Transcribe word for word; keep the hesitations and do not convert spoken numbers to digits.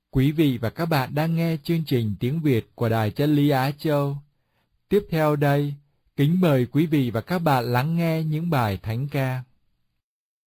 Quý vị và các bạn đang nghe chương trình tiếng Việt của Đài Chân Lý Á Châu. Tiếp theo đây, kính mời quý vị và các bạn lắng nghe những bài thánh ca.